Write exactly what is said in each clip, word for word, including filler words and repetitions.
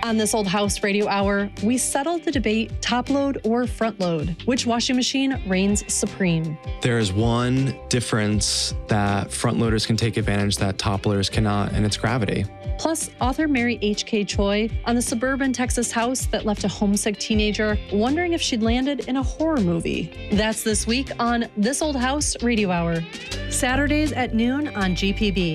On This Old House Radio Hour, we settled the debate top load or front load. Which washing machine reigns supreme? There is one difference that front loaders can take advantage that top loaders cannot, and it's gravity. Plus, author Mary H K. Choi on the suburban Texas house that left a homesick teenager wondering if she'd landed in a horror movie. That's this week on This Old House Radio Hour. Saturdays at noon on G P B.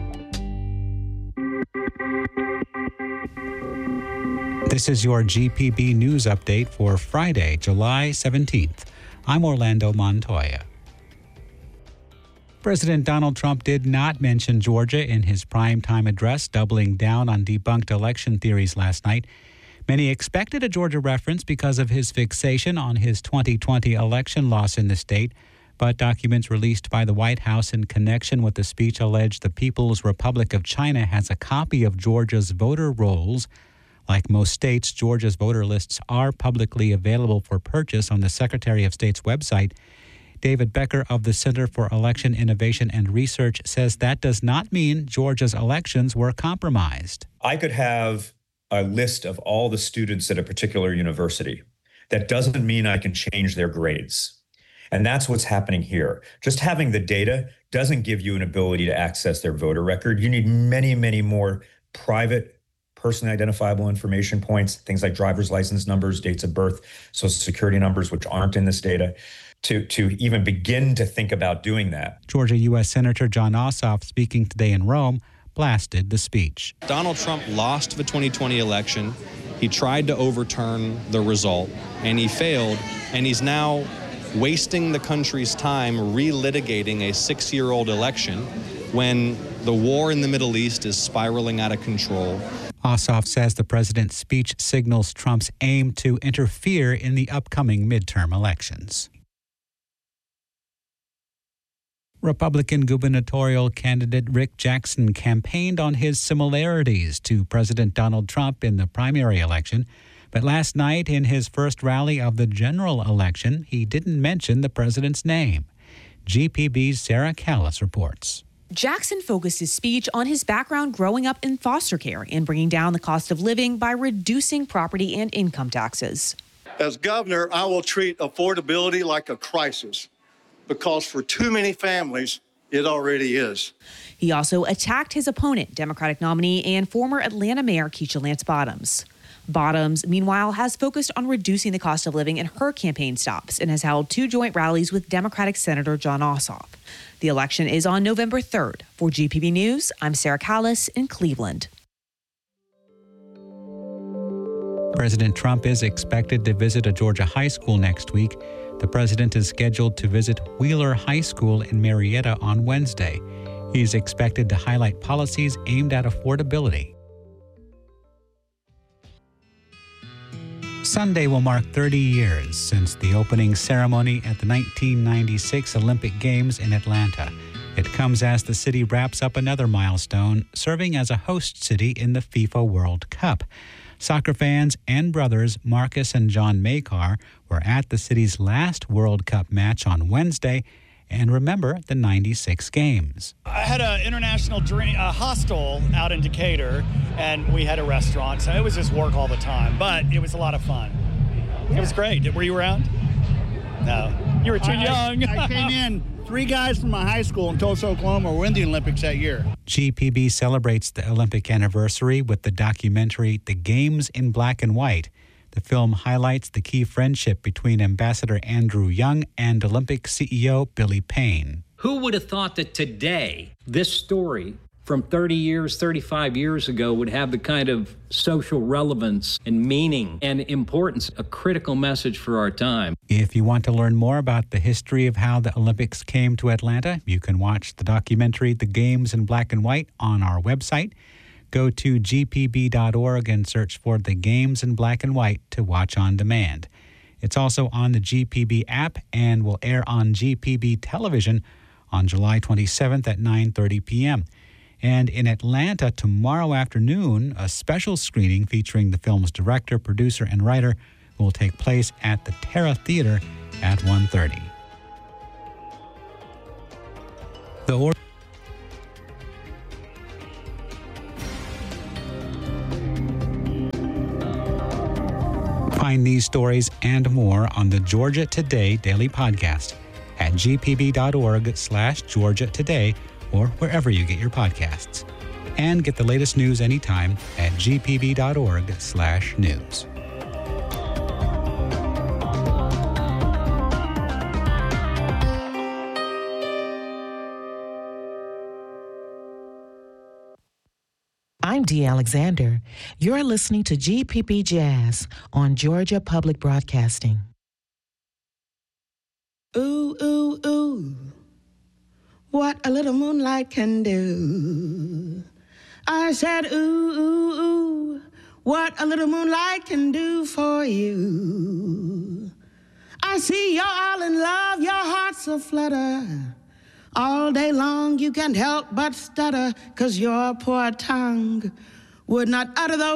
This is your G P B News Update for Friday, July seventeenth. I'm Orlando Montoya. President Donald Trump did not mention Georgia in his primetime address, doubling down on debunked election theories last night. Many expected a Georgia reference because of his fixation on his twenty twenty election loss in the state, but documents released by the White House in connection with the speech allege the People's Republic of China has a copy of Georgia's voter rolls. Like most states, Georgia's voter lists are publicly available for purchase on the Secretary of State's website. David Becker of the Center for Election Innovation and Research says that does not mean Georgia's elections were compromised. I could have a list of all the students at a particular university. That doesn't mean I can change their grades. And that's what's happening here. Just having the data doesn't give you an ability to access their voter record. You need many, many more private personally identifiable information points, things like driver's license numbers, dates of birth, social security numbers, which aren't in this data, to, to even begin to think about doing that. Georgia U S Senator Jon Ossoff, speaking today in Rome, blasted the speech. Donald Trump lost the twenty twenty election. He tried to overturn the result, and he failed, and he's now wasting the country's time relitigating a six-year-old election when the war in the Middle East is spiraling out of control. Ossoff says the president's speech signals Trump's aim to interfere in the upcoming midterm elections. Republican gubernatorial candidate Rick Jackson campaigned on his similarities to President Donald Trump in the primary election, but last night in his first rally of the general election, he didn't mention the president's name. G P B's Sarah Callis reports. Jackson focused his speech on his background growing up in foster care and bringing down the cost of living by reducing property and income taxes. As governor, I will treat affordability like a crisis because for too many families, it already is. He also attacked his opponent, Democratic nominee and former Atlanta Mayor Keisha Lance Bottoms. Bottoms, meanwhile, has focused on reducing the cost of living in her campaign stops and has held two joint rallies with Democratic Senator Jon Ossoff. The election is on November third. For G P B News, I'm Sarah Callis in Cleveland. President Trump is expected to visit a Georgia high school next week. The president is scheduled to visit Wheeler High School in Marietta on Wednesday. He's expected to highlight policies aimed at affordability. Sunday will mark thirty years since the opening ceremony at the nineteen ninety-six Olympic Games in Atlanta. It comes as the city wraps up another milestone, serving as a host city in the FIFA World Cup. Soccer fans and brothers Marcus and John Makar were at the city's last World Cup match on Wednesday and remember the ninety-six games. I had an international drink, a hostel out in Decatur, and we had a restaurant, so it was just work all the time, but it was a lot of fun. It was great. Were you around? No. You were too I, young. I came in, three guys from my high school in Tulsa, Oklahoma were in the Olympics that year. G P B celebrates the Olympic anniversary with the documentary The Games in Black and White. The film highlights the key friendship between Ambassador Andrew Young and Olympic C E O Billy Payne. Who would have thought that today, this story from thirty years, thirty-five years ago would have the kind of social relevance and meaning and importance, a critical message for our time. If you want to learn more about the history of how the Olympics came to Atlanta, you can watch the documentary The Games in Black and White on our website. Go to G P B dot org and search for The Games in Black and White to watch on demand. It's also on the G P B app and will air on G P B television on July twenty-seventh at nine thirty p.m. And in Atlanta tomorrow afternoon, a special screening featuring the film's director, producer, and writer will take place at the Terra Theater at one thirty. The or- Find these stories and more on the Georgia Today Daily Podcast at gpb.org slash Georgia Today or wherever you get your podcasts. And get the latest news anytime at gpb.org slash news. I'm Dee Alexander. You're listening to G P B Jazz on Georgia Public Broadcasting. Ooh, ooh, ooh, what a little moonlight can do. I said, ooh, ooh, ooh, what a little moonlight can do for you. I see you're all in love, your heart's a flutter. All day long you can't help but stutter, 'cause your poor tongue would not utter those